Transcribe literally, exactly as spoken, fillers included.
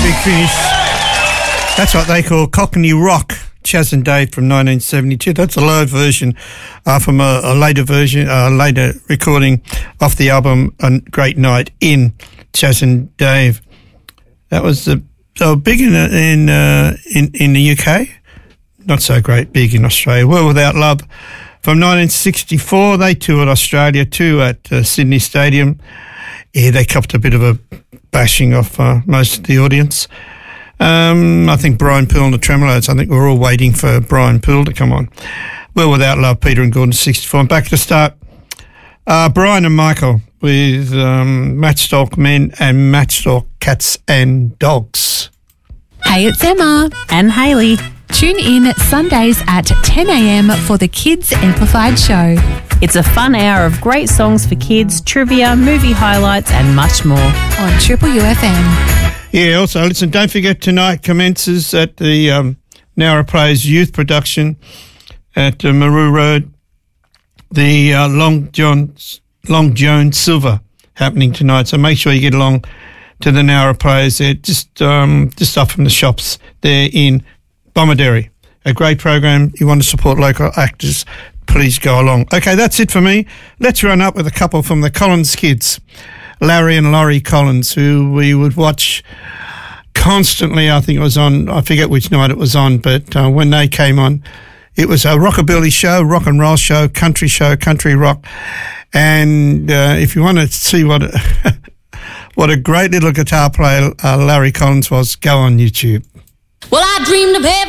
Big Finish. That's what they call Cockney Rock. Chas and Dave from nineteen seventy-two. That's a live version uh, from a, a later version, a uh, later recording off the album A Great Night In, Chas and Dave. That was the so big in in, uh, in in the U K. Not so great big in Australia. World Without Love from nineteen sixty-four. They toured Australia too at uh, Sydney Stadium. Yeah, they copped a bit of a bashing off uh, most of the audience. Um, I think Brian Poole and the Tremolo's, I think we're all waiting for Brian Poole to come on. Well, Without Love, Peter and Gordon, sixty-four. And back to start, uh, Brian and Michael with um, Matchstalk Men and Matchstalk Cats and Dogs. Hey, it's Emma and Hayley. Tune in Sundays at ten a.m. for the Kids Amplified Show. It's a fun hour of great songs for kids, trivia, movie highlights and much more. On Triple U F M. Yeah, also, listen, don't forget tonight commences at the um, Nowra Plays youth production at uh, Maru Road. The uh, Long John Long Joan Silver happening tonight, so make sure you get along to the Nowra Plays. They're just, um, just off from the shops there in Bomaderry. A great program. You want to support local actors, please go along. Okay, that's it for me. Let's run up with a couple from the Collins kids. Larry and Laurie Collins, who we would watch constantly. I think it was on, I forget which night it was on, but uh, when they came on, it was a rockabilly show, rock and roll show, country show, country rock. And uh, if you want to see what a, what a great little guitar player uh, Larry Collins was, go on YouTube. Well, I dreamed of heaven.